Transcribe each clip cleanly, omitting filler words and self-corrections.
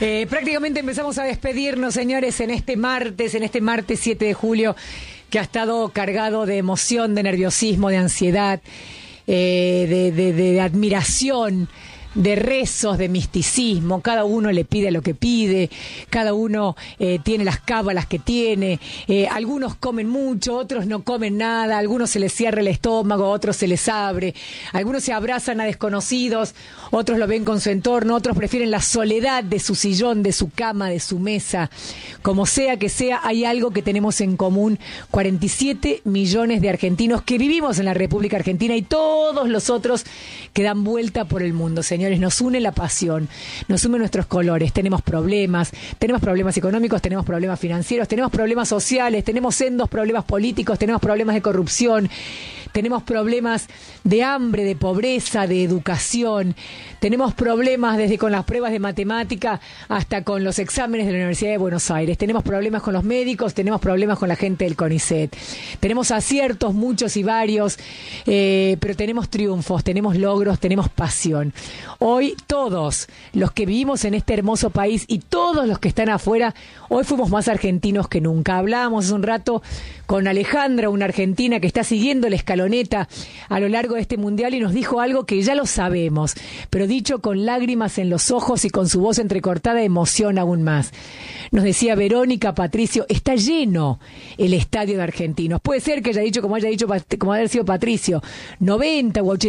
Prácticamente empezamos a despedirnos, señores, en este martes 7 de julio, que ha estado cargado de emoción, de nerviosismo, de ansiedad, de admiración, de rezos, de misticismo. Cada uno le pide lo que pide, cada uno tiene las cábalas que tiene. Algunos comen mucho, otros no comen nada, algunos se les cierra el estómago, otros se les abre, algunos se abrazan a desconocidos, otros lo ven con su entorno, otros prefieren la soledad de su sillón, de su cama, de su mesa. Como sea que sea, hay algo que tenemos en común 47 millones de argentinos que vivimos en la República Argentina y todos los otros que dan vuelta por el mundo, señores. Nos une la pasión, nos unen nuestros colores. Tenemos problemas económicos, tenemos problemas financieros, tenemos problemas sociales, tenemos sendos problemas políticos, tenemos problemas de corrupción, tenemos problemas de hambre, de pobreza, de educación, tenemos problemas desde con las pruebas de matemática hasta con los exámenes de la Universidad de Buenos Aires, tenemos problemas con los médicos, tenemos problemas con la gente del CONICET, tenemos aciertos muchos y varios, pero tenemos triunfos, tenemos logros, tenemos pasión. Hoy todos los que vivimos en este hermoso país y todos los que están afuera, hoy fuimos más argentinos que nunca. Hablábamos hace un rato con Alejandra, una argentina que está siguiendo la escaloneta a lo largo de este mundial, y nos dijo algo que ya lo sabemos, pero dicho con lágrimas en los ojos y con su voz entrecortada de emoción aún más. Nos decía Verónica, Patricio, está lleno el estadio de argentinos. Puede ser que haya dicho, como haya sido Patricio, 90 o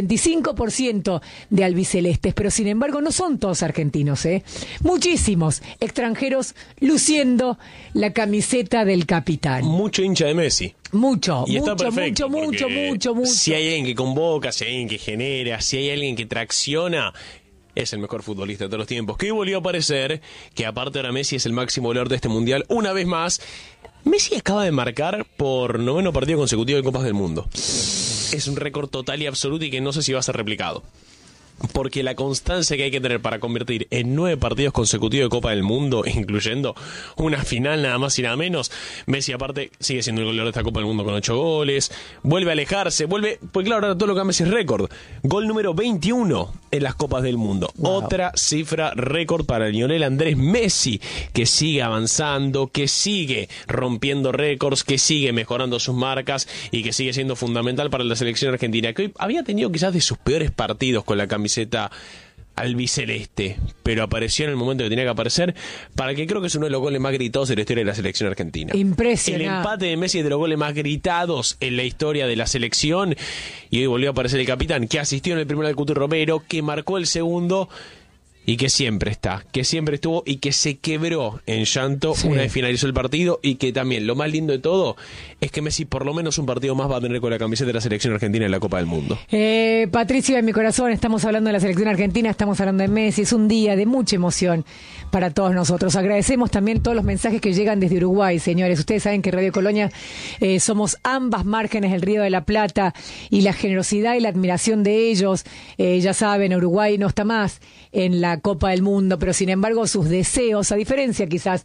85% de albicelestes, pero sin embargo no son todos argentinos, muchísimos extranjeros luciendo la camiseta del capitán. Mucho hincha de Messi. Mucho, y está mucho, perfecto, mucho. Si hay alguien que convoca, si hay alguien que genera, si hay alguien que tracciona, es el mejor futbolista de todos los tiempos. Que hoy volvió a aparecer, que aparte ahora Messi es el máximo goleador de este mundial. Una vez más, Messi acaba de marcar por 9º partido consecutivo de Copas del Mundo. Es un récord total y absoluto y que no sé si va a ser replicado. Porque la constancia que hay que tener para convertir en 9 partidos consecutivos de Copa del Mundo, incluyendo una final nada más y nada menos, Messi aparte sigue siendo el goleador de esta Copa del Mundo con 8 goles, vuelve a alejarse, pues claro, ahora todo lo que Messi es récord, gol número 21 en las Copas del Mundo, wow. Otra cifra récord para Lionel Andrés Messi, que sigue avanzando, que sigue rompiendo récords, que sigue mejorando sus marcas y que sigue siendo fundamental para la selección argentina, que hoy había tenido quizás de sus peores partidos con la camiseta albiceleste, pero apareció en el momento que tenía que aparecer, para que creo que es uno de los goles más gritados de la historia de la selección argentina. Impresionante. El empate de Messi es de los goles más gritados en la historia de la selección, y hoy volvió a aparecer el capitán, que asistió en el primero al Cuti Romero, que marcó el segundo, y que siempre está, que siempre estuvo y que se quebró en llanto una vez finalizó el partido, y que también lo más lindo de todo es que Messi por lo menos un partido más va a tener con la camiseta de la selección argentina en la Copa del Mundo. Patricio, en mi corazón, estamos hablando de la selección argentina, estamos hablando de Messi, es un día de mucha emoción para todos nosotros. Agradecemos también todos los mensajes que llegan desde Uruguay, señores. Ustedes saben que Radio Colonia somos ambas márgenes del Río de la Plata, y la generosidad y la admiración de ellos, ya saben, Uruguay no está más en la Copa del Mundo, pero sin embargo sus deseos, a diferencia quizás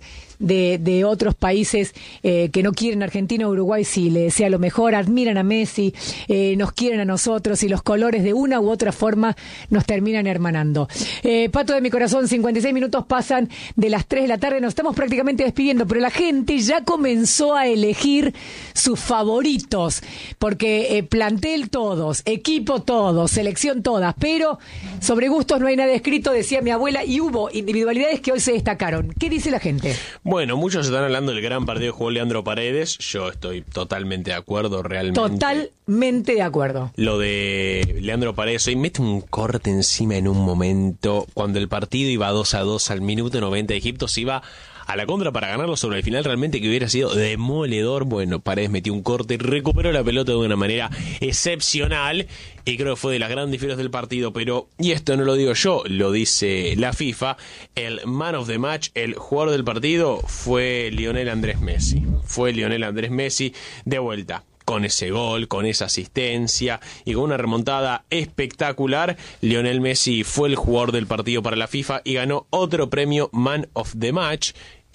de otros países que no quieren a Argentina o Uruguay, sí le desea lo mejor, admiran a Messi, nos quieren a nosotros, y los colores de una u otra forma nos terminan hermanando. Pato de mi corazón, 56 minutos pasan de las 3 de la tarde, nos estamos prácticamente despidiendo, pero la gente ya comenzó a elegir sus favoritos, porque plantel todos, equipo todos, selección todas, pero sobre gustos no hay nada escrito, decía mi abuela, y hubo individualidades que hoy se destacaron. ¿Qué dice la gente? Bueno, muchos están hablando del gran partido que jugó Leandro Paredes. Yo estoy totalmente de acuerdo, realmente. Totalmente de acuerdo. Lo de Leandro Paredes hoy mete un corte encima en un momento, cuando el partido iba 2-2 al minuto 90, Egipto se iba a la contra para ganarlo sobre el final, realmente que hubiera sido demoledor. Bueno, Paredes metió un corte, recuperó la pelota de una manera excepcional y creo que fue de las grandes figuras del partido. Pero, y esto no lo digo yo, lo dice la FIFA, el man of the match, el jugador del partido fue Lionel Andrés Messi. Fue Lionel Andrés Messi de vuelta. Con ese gol, con esa asistencia y con una remontada espectacular, Lionel Messi fue el jugador del partido para la FIFA y ganó otro premio Man of the Match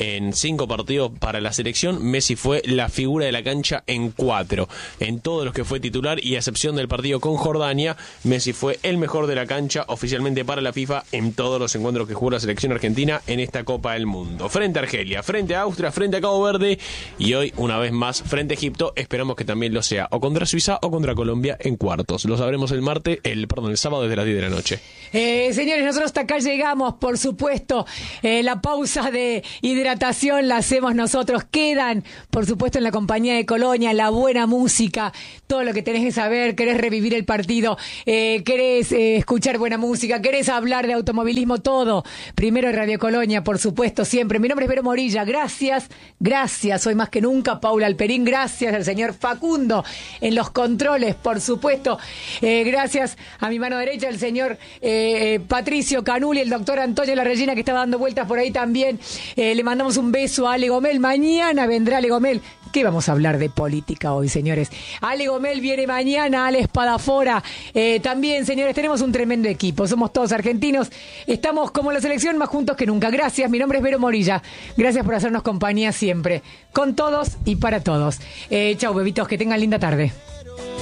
en 5 partidos para la selección. Messi fue la figura de la cancha en 4. En todos los que fue titular y a excepción del partido con Jordania, Messi fue el mejor de la cancha oficialmente para la FIFA en todos los encuentros que jugó la selección argentina en esta Copa del Mundo. Frente a Argelia, frente a Austria, frente a Cabo Verde y hoy, una vez más, frente a Egipto. Esperamos que también lo sea o contra Suiza o contra Colombia en cuartos. Lo sabremos el sábado desde las 10 de la noche. Señores, nosotros hasta acá llegamos, por supuesto. La pausa de hidratación la hacemos nosotros. Quedan, por supuesto, en la compañía de Colonia, la buena música, todo lo que tenés que saber. Querés revivir el partido, querés escuchar buena música, querés hablar de automovilismo, todo. Primero en Radio Colonia, por supuesto, siempre. Mi nombre es Vero Morilla. Gracias, hoy más que nunca. Paula Alperín, gracias al señor Facundo en los controles, por supuesto. Gracias a mi mano derecha, el señor Patricio Canuli, el doctor Antonio La Regina, que estaba dando vueltas por ahí también. Le mandamos un beso a Ale Gomel. Mañana vendrá Ale Gomel. ¿Qué vamos a hablar de política hoy, señores? Ale Gomel viene mañana, Ale Espadafora. También, señores, tenemos un tremendo equipo. Somos todos argentinos. Estamos como la selección, más juntos que nunca. Gracias, mi nombre es Vero Morilla. Gracias por hacernos compañía siempre. Con todos y para todos. Chau, bebitos, que tengan linda tarde.